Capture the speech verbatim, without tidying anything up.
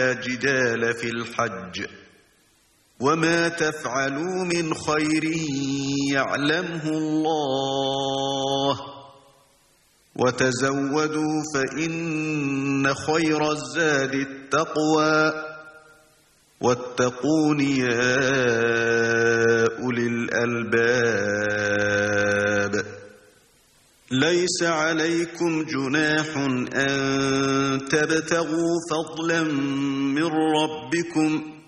جدال في الحج وما تفعلوا من خير يعلمه الله وتزودوا فإن خير الزاد التقوى واتقون يا أولي الألباب ليس عليكم جناح أن تبتغوا فضلا من ربكم